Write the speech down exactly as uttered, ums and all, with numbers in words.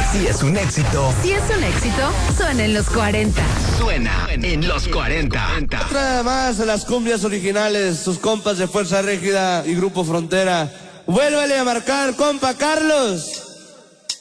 Si es un éxito. Si es un éxito, suena en los cuarenta. Suena en los cuarenta. Otra más de las cumbias originales, sus compas de Fuerza Régida y Grupo Frontera. Vuélvele a marcar, compa Carlos.